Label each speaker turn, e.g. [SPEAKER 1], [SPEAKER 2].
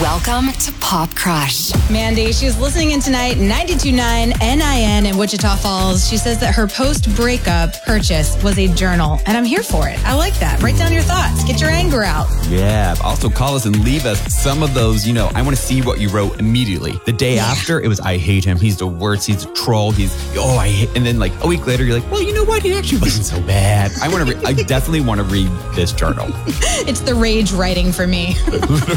[SPEAKER 1] Welcome to Pop Crush.
[SPEAKER 2] Mandy, she's listening in tonight, 92.9 NIN in Wichita Falls. She says that her post-breakup purchase was a journal, and I'm here for it. I like that. Write down your thoughts. Get your anger out.
[SPEAKER 3] Yeah. Also, call us and leave us some of those, I want to see what you wrote immediately. The day after, it was, I hate him. He's the worst. He's a troll. I hate. And then like a week later, you're like, well, you know what? He actually wasn't so bad. I definitely want to read this journal.
[SPEAKER 2] It's the rage writing for me.